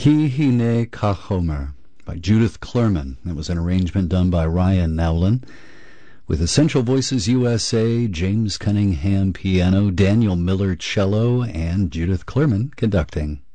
Kihine Kahomer by Judith Clerman. It was an arrangement done by Ryan Nowlin, with Essential Voices USA, James Cunningham piano, Daniel Miller cello, and Judith Clerman conducting.